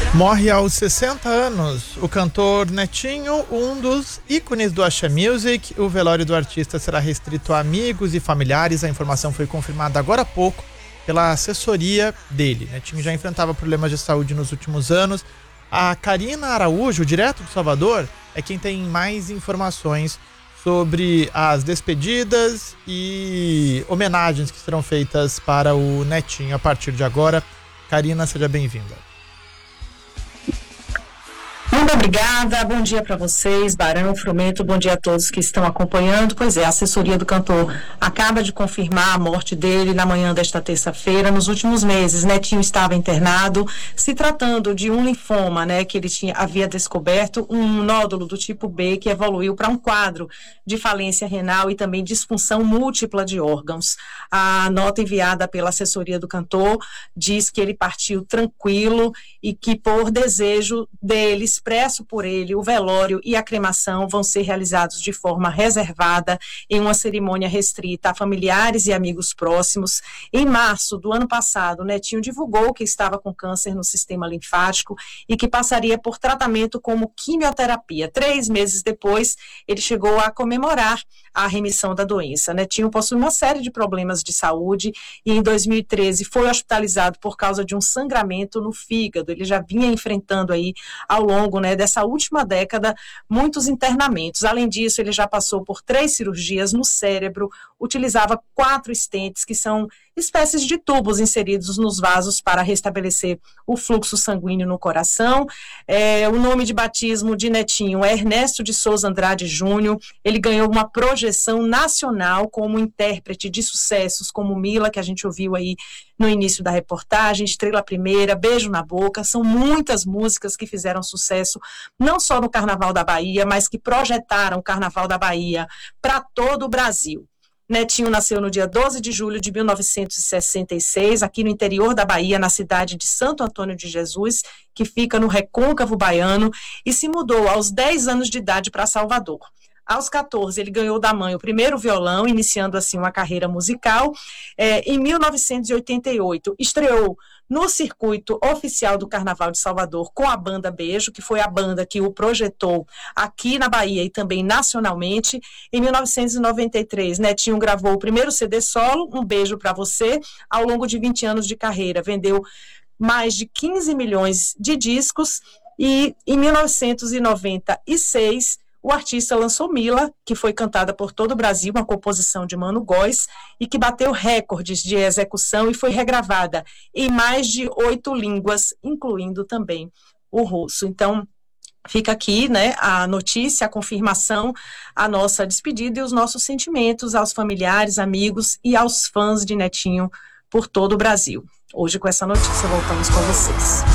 Morre aos 60 anos o cantor Netinho, um dos ícones do Axé Music. O velório do artista será restrito a amigos e familiares. A informação foi confirmada agora há pouco pela assessoria dele. Netinho já enfrentava problemas de saúde nos últimos anos. A Karina Araújo, direto de Salvador, é quem tem mais informações sobre as despedidas e homenagens que serão feitas para o Netinho a partir de agora. Karina, seja bem-vinda. Muito obrigada, bom dia para vocês, Barão, Frumento, bom dia a todos que estão acompanhando. Pois é, a assessoria do cantor acaba de confirmar a morte dele na manhã desta terça-feira. Nos últimos meses, Netinho estava internado, se tratando de um linfoma, que ele havia descoberto, um nódulo do tipo B que evoluiu para um quadro de falência renal e também disfunção múltipla de órgãos. A nota enviada pela assessoria do cantor diz que ele partiu tranquilo e que, por desejo dele, expresso por ele, o velório e a cremação vão ser realizados de forma reservada em uma cerimônia restrita a familiares e amigos próximos. Em março do ano passado, Netinho divulgou que estava com câncer no sistema linfático e que passaria por tratamento como quimioterapia. 3 meses depois, ele chegou a comemorar a remissão da doença. Netinho possui uma série de problemas de saúde e em 2013 foi hospitalizado por causa de um sangramento no fígado. Ele já vinha enfrentando aí ao longo dessa última década muitos internamentos. Além disso, ele já passou por 3 cirurgias no cérebro, utilizava 4 stents, que são espécies de tubos inseridos nos vasos para restabelecer o fluxo sanguíneo no coração. O nome de batismo de Netinho é Ernesto de Souza Andrade Júnior. Ele ganhou uma projeção nacional como intérprete de sucessos como Mila, que a gente ouviu aí no início da reportagem, Estrela Primeira, Beijo na Boca. São muitas músicas que fizeram sucesso, não só no Carnaval da Bahia, mas que projetaram o Carnaval da Bahia para todo o Brasil. Netinho nasceu no dia 12 de julho de 1966, aqui no interior da Bahia, na cidade de Santo Antônio de Jesus, que fica no recôncavo baiano, e se mudou aos 10 anos de idade para Salvador. Aos 14, ele ganhou da mãe o primeiro violão, iniciando assim uma carreira musical. Em 1988, estreou no circuito oficial do Carnaval de Salvador com a banda Beijo, que foi a banda que o projetou aqui na Bahia e também nacionalmente. Em 1993, Netinho gravou o primeiro CD solo, Um Beijo Pra Você. Ao longo de 20 anos de carreira, vendeu mais de 15 milhões de discos e em 1996, o artista lançou Mila, que foi cantada por todo o Brasil, uma composição de Mano Góes, e que bateu recordes de execução e foi regravada em mais de 8 línguas, incluindo também o russo. Então, fica aqui a notícia, a confirmação, a nossa despedida e os nossos sentimentos aos familiares, amigos e aos fãs de Netinho por todo o Brasil. Hoje, com essa notícia, voltamos com vocês.